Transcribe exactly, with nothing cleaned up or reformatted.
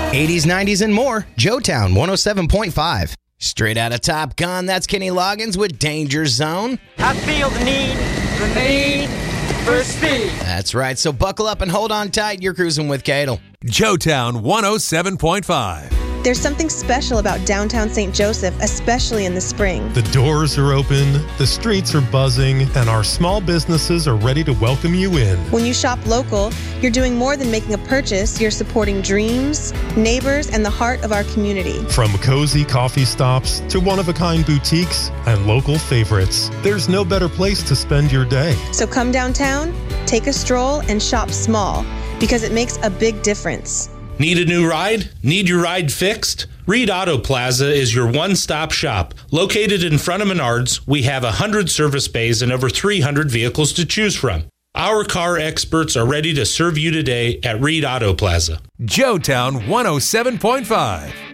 eighties, nineties, and more. Joetown one oh seven point five. Straight out of Top Gun, that's Kenny Loggins with Danger Zone. I feel the need, the need for speed. That's right, so buckle up and hold on tight. You're cruising with Cadle. Joetown one oh seven point five. There's something special about downtown Saint Joseph, especially in the spring. The doors are open, the streets are buzzing, and our small businesses are ready to welcome you in. When you shop local, you're doing more than making a purchase. You're supporting dreams, neighbors, and the heart of our community. From cozy coffee stops to one-of-a-kind boutiques and local favorites, there's no better place to spend your day. So come downtown, take a stroll, and shop small, because it makes a big difference. Need a new ride? Need your ride fixed? Reed Auto Plaza is your one-stop shop. Located in front of Menards, we have one hundred service bays and over three hundred vehicles to choose from. Our car experts are ready to serve you today at Reed Auto Plaza. Joetown one oh seven point five.